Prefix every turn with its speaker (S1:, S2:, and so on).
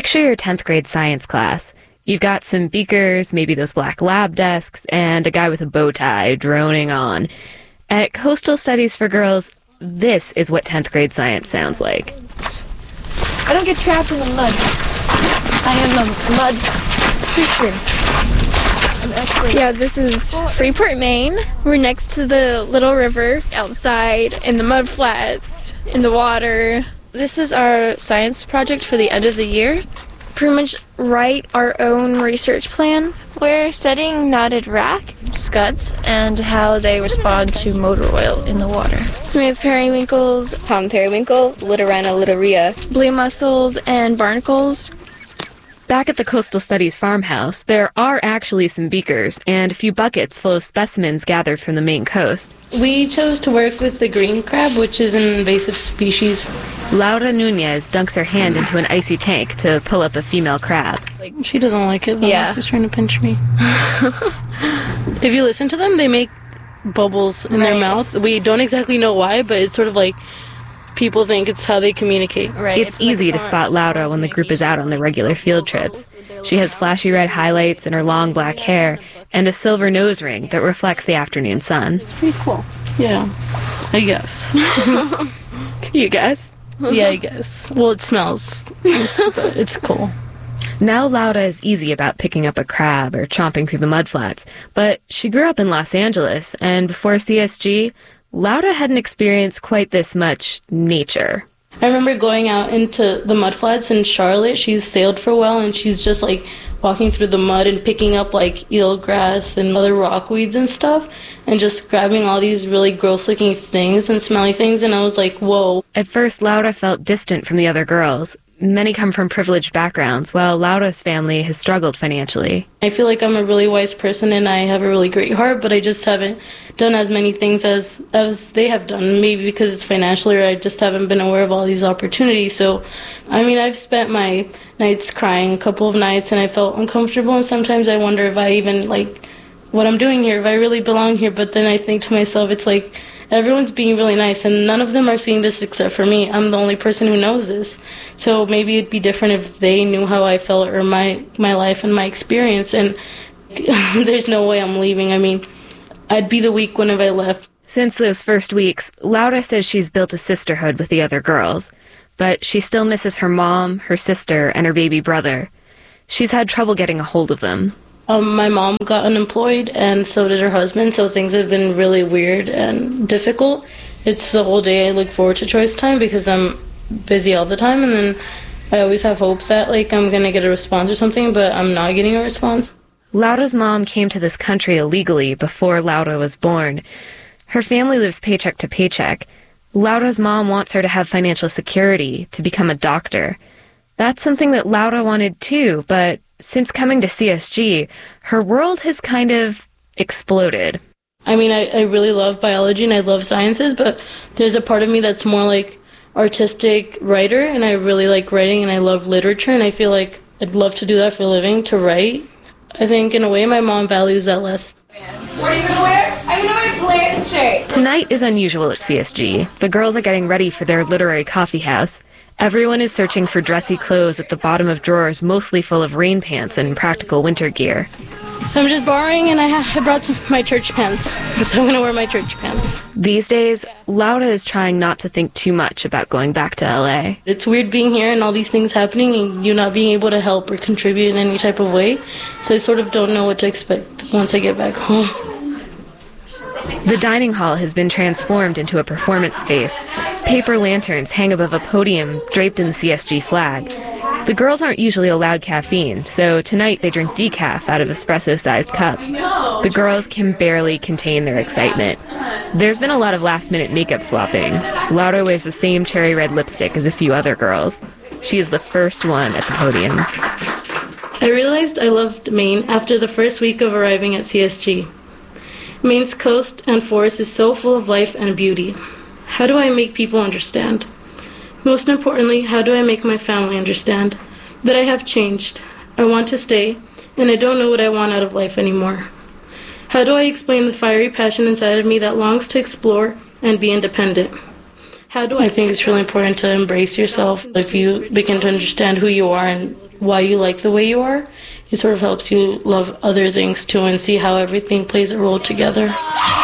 S1: Picture your 10th grade science class. You've got some beakers, maybe those black lab desks, and a guy with a bow tie droning on. At Coastal Studies for Girls, this is what 10th grade science sounds like.
S2: I don't get trapped in the mud. I am a mud creature. I'm expert.
S3: Yeah, this is Freeport, Maine. We're next to the little river, outside, in the mud flats, in the water.
S2: This is our science project for the end of the year.
S3: Pretty much write our own research plan.
S2: We're studying knotted rack, scuds, and how they respond to motor oil in the water.
S3: Smooth periwinkles,
S4: Palm periwinkle, Litorana litorea,
S3: blue mussels, and barnacles.
S1: Back at the Coastal Studies farmhouse, there are actually some beakers and a few buckets full of specimens gathered from the Maine coast.
S5: We chose to work with the green crab, which is an invasive species.
S1: Laura Nunez dunks her hand into an icy tank to pull up a female crab.
S5: She doesn't like it, though.
S4: Yeah.
S5: She's trying to pinch me. If you listen to them, they make bubbles in their mouth. We don't exactly know why, but it's sort of like people think it's how they communicate.
S4: Right.
S1: It's easy to spot Laura when the group is out on their regular field trips. She has flashy red highlights in her long black hair and a silver nose ring that reflects the afternoon sun.
S5: It's pretty cool. Yeah, I guess.
S1: Can you guess?
S5: Yeah, I guess. Well, it smells. It's cool.
S1: Now Laura is easy about picking up a crab or chomping through the mudflats, but she grew up in Los Angeles, and before CSG, Laura hadn't experienced quite this much nature.
S5: I remember going out into the mudflats in Charlotte. She's sailed for a while, and she's just like walking through the mud and picking up like eelgrass and other rockweeds and stuff, and just grabbing all these really gross-looking things and smelly things, and I was like, whoa.
S1: At first, Laura felt distant from the other girls. Many come from privileged backgrounds, while Laura's family has struggled financially.
S5: I feel like I'm a really wise person and I have a really great heart, but I just haven't done as many things as they have done, maybe because it's financially, or I just haven't been aware of all these opportunities. So, I mean, I've spent my nights crying a couple of nights, and I felt uncomfortable, and sometimes I wonder if I even, like, what I'm doing here, if I really belong here. But then I think to myself, it's like, everyone's being really nice, and none of them are seeing this except for me. I'm the only person who knows this. So maybe it'd be different if they knew how I felt, or my life and my experience. And there's no way I'm leaving. I mean, I'd be the weak one if I left.
S1: Since those first weeks, Laura says she's built a sisterhood with the other girls. But she still misses her mom, her sister, and her baby brother. She's had trouble getting a hold of them.
S5: My mom got unemployed, and so did her husband, so things have been really weird and difficult. It's the whole day I look forward to choice time because I'm busy all the time, and then I always have hope that like I'm going to get a response or something, but I'm not getting a response.
S1: Laura's mom came to this country illegally before Laura was born. Her family lives paycheck to paycheck. Laura's mom wants her to have financial security, to become a doctor. That's something that Laura wanted too, but since coming to CSG, her world has kind of exploded.
S5: I mean, I really love biology and I love sciences, but there's a part of me that's more like artistic writer, and I really like writing and I love literature, and I feel like I'd love to do that for a living, to write. I think in a way my mom values that less.
S6: What are you going to wear? I'm going to wear Blair's shirt.
S1: Tonight is unusual at CSG. The girls are getting ready for their literary coffee house. Everyone is searching for dressy clothes at the bottom of drawers mostly full of rain pants and practical winter gear.
S5: So I'm just borrowing, and I brought my church pants, so I'm going to wear my church pants.
S1: These days, Laura is trying not to think too much about going back to LA.
S5: It's weird being here and all these things happening and you not being able to help or contribute in any type of way. So I sort of don't know what to expect once I get back home.
S1: The dining hall has been transformed into a performance space. Paper lanterns hang above a podium draped in the CSG flag. The girls aren't usually allowed caffeine, so tonight they drink decaf out of espresso-sized cups. The girls can barely contain their excitement. There's been a lot of last-minute makeup swapping. Laura wears the same cherry red lipstick as a few other girls. She is the first one at the podium.
S5: I realized I loved Maine after the first week of arriving at CSG. Maine's coast and forest is so full of life and beauty. How do I make people understand? Most importantly, how do I make my family understand that I have changed? I want to stay, and I don't know what I want out of life anymore. How do I explain the fiery passion inside of me that longs to explore and be independent? I think it's really important to embrace yourself. If you begin to understand who you are and why you like the way you are, it sort of helps you love other things too and see how everything plays a role together.